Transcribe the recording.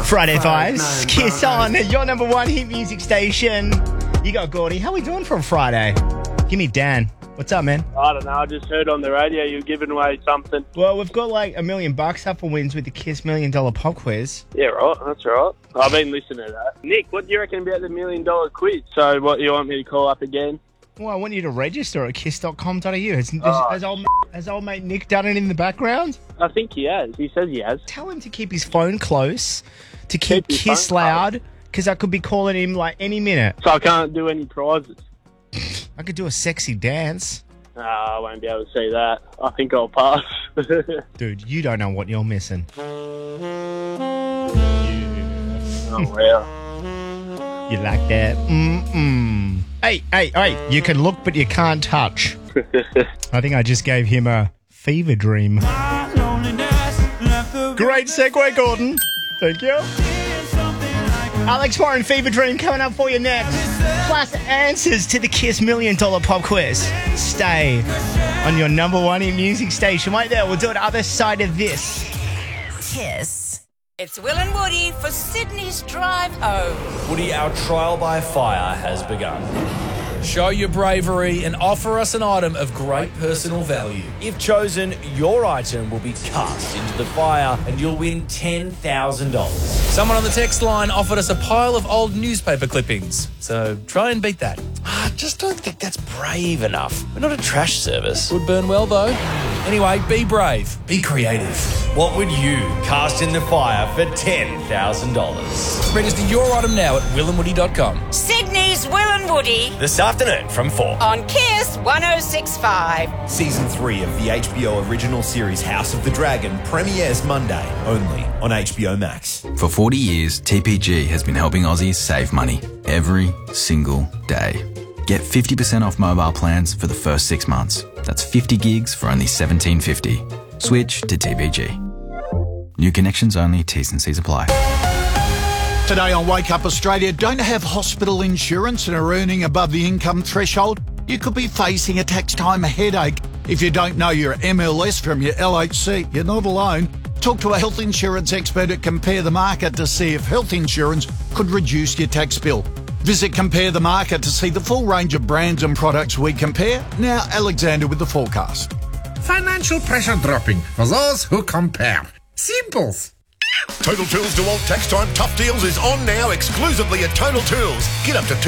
Friday Vibes. Kiss on your number one hit music station. You got Gordy. How we doing for a Friday? Give me Dan. What's up, man? I don't know. I just heard on the radio you're giving away something. Well, we've got like $1 million up for wins with the Kiss $1 Million Pop Quiz. Yeah, right. That's right. I've been listening to that. Nick, what do you reckon about the $1 million quiz? So what, you want me to call up again? Well, I want you to register at kiss.com.au. Has old mate Nick done it in the background? I think he has. He says he has. Tell him to keep his phone close, to keep his Kiss phone loud, because I could be calling him like any minute. So I can't do any prizes? I could do a sexy dance. I won't be able to see that. I think I'll pass. Dude, you don't know what you're missing. Oh, wow. You like that? Hey, you can look but you can't touch. I think I just gave him a fever dream. Great segue, Gordon. Thank you. Alex Warren, Fever Dream coming up for you next. Plus answers to the Kiss $1 Million Pop Quiz. Stay on your number one in music station. Right there, we'll do it other side of this. Kiss. It's Will and Woody for Sydney's drive home. Woody, our trial by fire has begun. Show your bravery and offer us an item of great personal value. If chosen, your item will be cast into the fire and you'll win $10,000. Someone on the text line offered us a pile of old newspaper clippings, so try and beat that. I just don't think that's brave enough. We're not a trash service. Would burn well, though. Anyway, be brave. Be creative. What would you cast in the fire for $10,000? Register your item now at willandwoody.com. Sydney's Will and Woody This afternoon from 4. on Kiss 106.5. Season 3 of the HBO original series House of the Dragon premieres Monday, only on HBO Max. For 40 years, TPG has been helping Aussies save money every single day. Get 50% off mobile plans for the first 6 months. That's 50 gigs for only $17.50. Switch to TPG. New connections only, T's and C's apply. Today on Wake Up Australia, don't have hospital insurance and are earning above the income threshold? You could be facing a tax time headache. If you don't know your MLS from your LHC, you're not alone. Talk to a health insurance expert at Compare the Market to see if health insurance could reduce your tax bill. Visit Compare the Market to see the full range of brands and products we compare. Now, Alexander with the forecast. Financial pressure dropping for those who compare. Simples. Total Tools DeWalt Tax Time Tough Deals is on now exclusively at Total Tools. Get up to